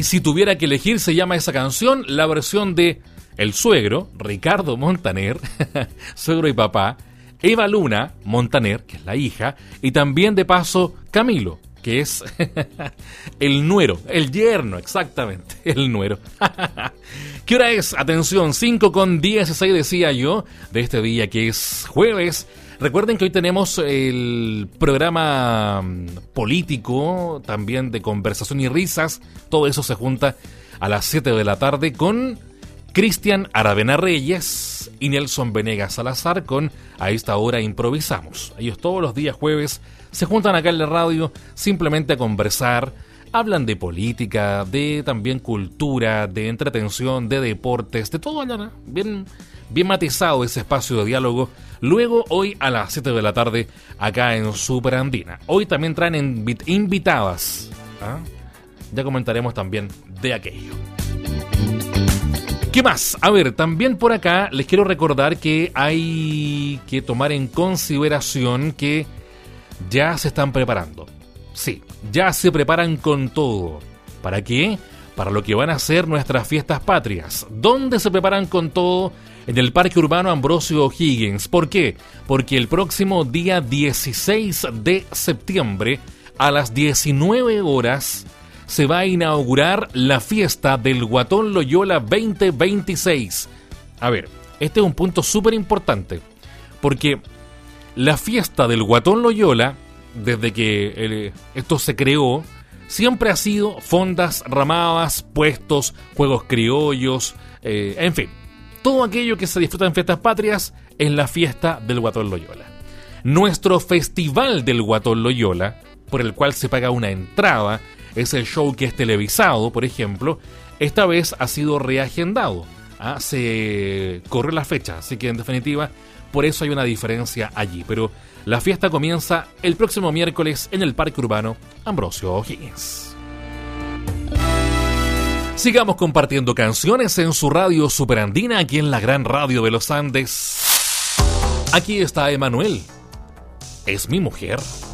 Ay, si tuviera que elegir, se llama esa canción, la versión de el suegro, Ricardo Montaner, suegro y papá, Eva Luna Montaner, que es la hija, y también de paso Camilo, que es el nuero, el yerno, exactamente, el nuero. ¿Qué hora es? Atención, 5:16 decía yo, de este día que es jueves. Recuerden que hoy tenemos el programa político, también de conversación y risas. Todo eso se junta a las 7 de la tarde con Cristian Aravena Reyes y Nelson Venegas Salazar con A esta hora improvisamos. Ellos todos los días jueves se juntan acá en la radio simplemente a conversar. Hablan de política, de también cultura, de entretención, de deportes, de todo, ¿no? Bien matizado ese espacio de diálogo. Luego, hoy a las 7 de la tarde, acá en Super Andina. Hoy también traen invitadas. ¿Ah? Ya comentaremos también de aquello. ¿Qué más? A ver, también por acá les quiero recordar que hay que tomar en consideración que ya se están preparando. Sí, ya se preparan con todo. ¿Para qué? Para lo que van a ser nuestras fiestas patrias. ¿Dónde se preparan con todo? En el Parque Urbano Ambrosio O'Higgins. ¿Por qué? Porque el próximo día 16 de septiembre a las 19 horas se va a inaugurar la fiesta del Guatón Loyola 2026. A ver, este es un punto súper importante, porque la fiesta del Guatón Loyola, desde que esto se creó, siempre ha sido fondas, ramadas, puestos, juegos criollos, en fin, todo aquello que se disfruta en fiestas patrias es la fiesta del Guatón Loyola. Nuestro festival del Guatón Loyola, por el cual se paga una entrada, es el show que es televisado, por ejemplo. Esta vez ha sido reagendado. Se corrió la fecha, así que en definitiva, por eso hay una diferencia allí. Pero la fiesta comienza el próximo miércoles en el Parque Urbano Ambrosio O'Higgins. Sigamos compartiendo canciones en su radio Superandina, aquí en la gran radio de los Andes. Aquí está Emanuel. Es mi mujer.